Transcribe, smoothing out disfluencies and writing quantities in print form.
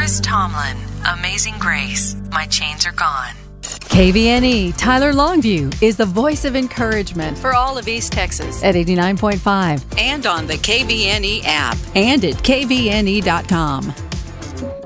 Chris Tomlin, Amazing Grace, My Chains Are Gone. KVNE, Tyler Longview, is the voice of encouragement For all of East Texas. at 89.5 And on the KVNE app. and at kvne.com.